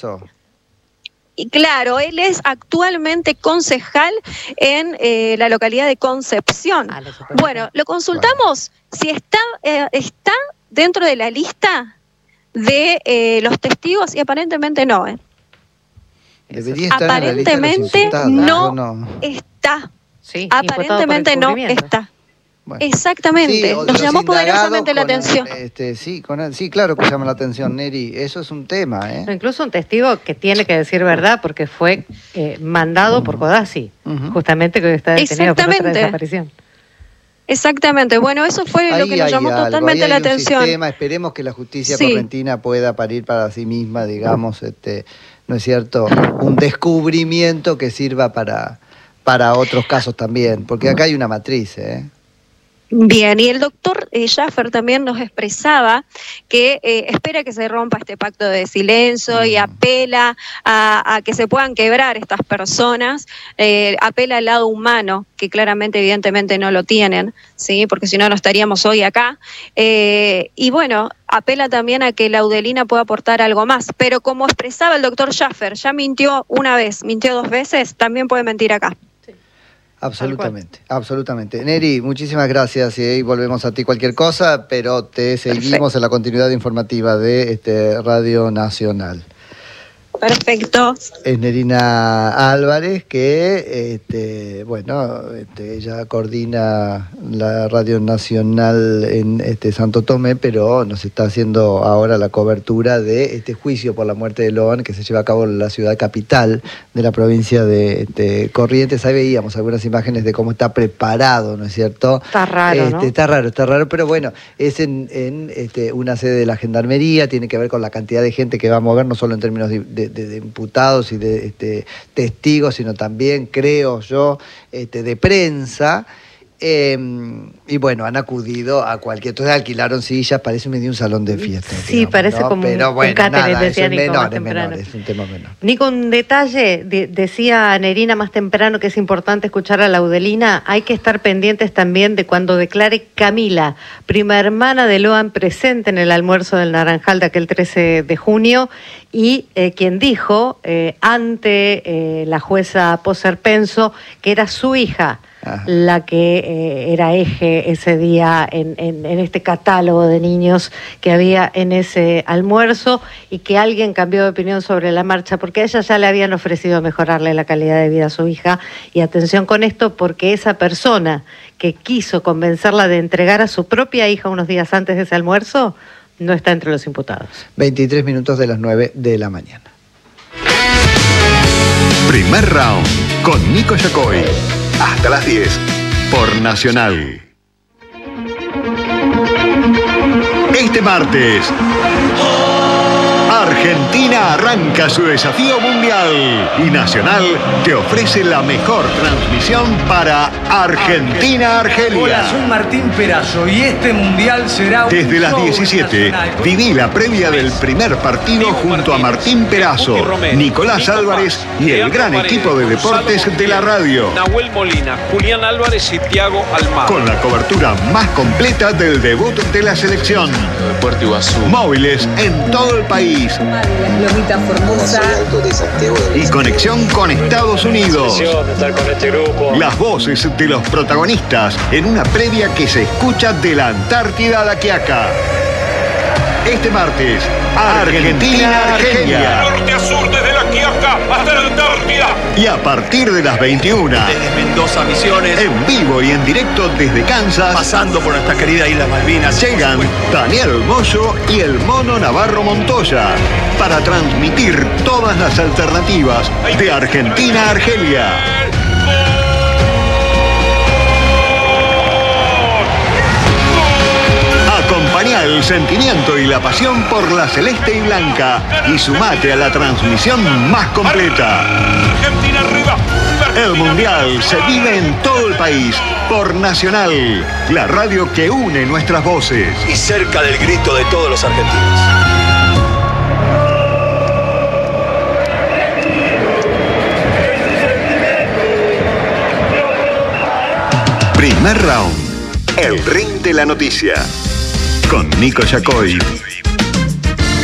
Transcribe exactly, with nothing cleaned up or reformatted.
eso? Y claro, él es actualmente concejal en eh, la localidad de Concepción. Ah, bueno, lo consultamos bueno. si está, eh, está dentro de la lista de eh, los testigos y aparentemente no. ¿eh? Debería estar aparentemente en la lista de los no, no está. Sí, aparentemente no está. Bueno. Exactamente, sí, nos llamó poderosamente la atención. El, este, sí, con el, sí, claro que llama la atención, Neri, eso es un tema. ¿eh? Incluso un testigo que tiene que decir verdad porque fue eh, mandado uh-huh. por Codazzi, uh-huh. justamente que hoy está detenido por otra desaparición. Exactamente, bueno, eso fue ahí lo que nos llamó algo, totalmente ahí la hay atención. Un sistema, esperemos que la justicia sí. correntina pueda parir para sí misma, digamos, este, ¿no es cierto?, un descubrimiento que sirva para, para otros casos también, porque acá hay una matriz, ¿eh? Bien, y el doctor eh, Schaffer también nos expresaba que eh, espera que se rompa este pacto de silencio mm. y apela a, a que se puedan quebrar estas personas, eh, apela al lado humano, que claramente evidentemente no lo tienen, ¿sí? Porque si no, no estaríamos hoy acá, eh, y bueno, apela también a que la Audelina pueda aportar algo más, pero como expresaba el doctor Schaffer, ya mintió una vez, mintió dos veces, también puede mentir acá. Absolutamente, absolutamente. Neri, muchísimas gracias y volvemos a ti cualquier cosa, pero te seguimos Perfecto. en la continuidad informativa de este Radio Nacional. Perfecto. Es Nerina Álvarez, que, este, bueno, este, ella coordina la Radio Nacional en este, Santo Tomé, pero nos está haciendo ahora la cobertura de este juicio por la muerte de Loan, que se lleva a cabo en la ciudad capital de la provincia de este, Corrientes. Ahí veíamos algunas imágenes de cómo está preparado, ¿no es cierto? Está raro, este, ¿no? Está raro, está raro, pero bueno, es en, en este, una sede de la Gendarmería, tiene que ver con la cantidad de gente que va a mover, no solo en términos de, de De, de imputados y de este, testigos, sino también, creo yo, este, de prensa. Eh, y bueno, han acudido a cualquier... Entonces alquilaron sillas, parece medio un salón de fiesta. Sí, digamos, parece ¿no? como Pero un, bueno, un cáteres, nada, decía es Nico menor, más es temprano. menor, es un tema menor. Nico, un detalle, de, decía Nerina más temprano que es importante escuchar a la Audelina, hay que estar pendientes también de cuando declare Camila, prima hermana de Loan, presente en el almuerzo del Naranjal de aquel trece de junio, y eh, quien dijo eh, ante eh, la jueza Poserpenso que era su hija Ajá. la que eh, era eje ese día en, en, en este catálogo de niños que había en ese almuerzo, y que alguien cambió de opinión sobre la marcha porque a ella ya le habían ofrecido mejorarle la calidad de vida a su hija. Y atención con esto, porque esa persona que quiso convencerla de entregar a su propia hija unos días antes de ese almuerzo no está entre los imputados. veintitrés minutos de las nueve de la mañana. Primer round con Nico Yacoy. Hasta las diez por Nacional. Este martes, Argentina arranca su desafío mundial y Nacional te ofrece la mejor transmisión para Argentina-Argelia. Hola, soy Martín Perazo y este mundial será un Desde las diecisiete, viví la previa del primer partido junto a Martín Perazo, Nicolás Álvarez y el gran equipo de deportes de la radio. Nahuel Molina, Julián Álvarez y Thiago Almada. Con la cobertura más completa del debut de la selección. Móviles en todo el país. Y conexión con Estados Unidos. Las voces de los protagonistas en una previa que se escucha de la Antártida a la Quiaca. Este martes, Argentina-Argelia. Norte a sur, desde la Quiaca hasta la Antártida. Y a partir de las veintiuna. Desde Mendoza, Misiones. En vivo y en directo desde Kansas. Pasando por nuestra querida Isla Malvinas. Llegan Daniel Moyo y el Mono Navarro Montoya para transmitir todas las alternativas de Argentina-Argelia. Acompañá el sentimiento y la pasión por la celeste y blanca y sumate a la transmisión más completa. Argentina arriba. El Mundial se vive en todo el país por Nacional, la radio que une nuestras voces. Y cerca del grito de todos los argentinos. Primer round, el ring de la noticia. Con Nico Yacoy